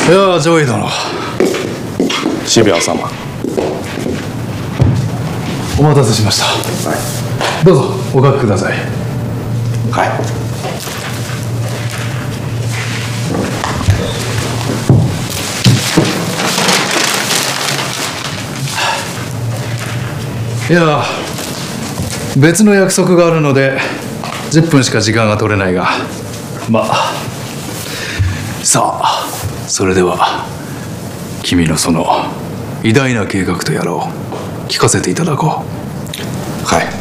いや上位殿、 渋谷様、 お待たせしました。はい、どうぞおかけください。 はい。 いや別の約束があるので10分しか時間が取れないが、まあさあそれでは君のその偉大な計画とやらを聞かせていただこう。 はい。